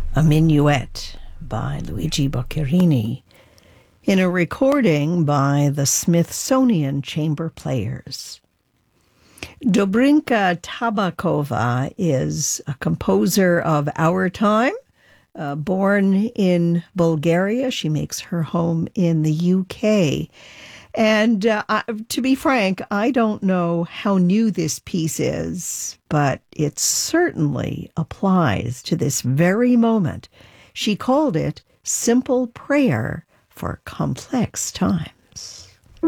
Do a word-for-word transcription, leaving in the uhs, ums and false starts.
a minuet by Luigi Boccherini in a recording by the Smithsonian Chamber Players. Dobrinka Tabakova is a composer of our time. Uh, born in Bulgaria, she makes her home in the U K. And uh, I, to be frank, I don't know how new this piece is, but it certainly applies to this very moment. She called it Simple Prayer for Complex Times.